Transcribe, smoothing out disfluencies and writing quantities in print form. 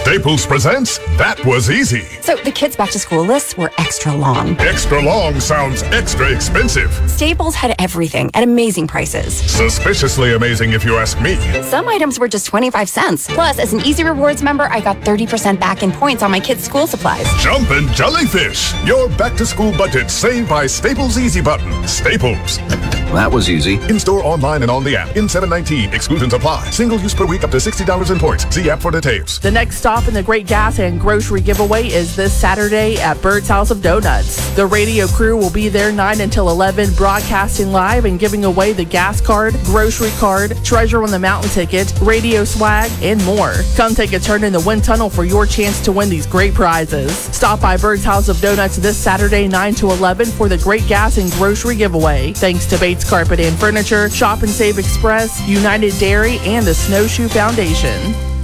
Staples presents That Was Easy. So the kids' back-to-school lists were extra long. Extra long sounds extra expensive. Staples had everything at amazing prices. Suspiciously amazing if you ask me. Some items were just 25 cents. Plus, as an Easy Rewards member, I got 30% back in points on my kids' school supplies. Jumpin' Jellyfish. Your back-to-school budget saved by Staples Easy Button. Staples. That was easy. In-store, online, and on the app. In 719. Exclusions apply. Single use per week up to $60 in points. See app for details. The next stop in the Great Gas and Grocery Giveaway is this Saturday at Bird's House of Donuts. The radio crew will be there 9 until 11, broadcasting live and giving away the gas card, grocery card, Treasure on the Mountain ticket, radio swag, and more. Come take a turn in the wind tunnel for your chance to win these great prizes. Stop by Bird's House of Donuts this Saturday 9 to 11 for the Great Gas and Grocery Giveaway. Thanks to Bates Carpet and Furniture, Shop and Save Express, United Dairy, and the Snowshoe Foundation.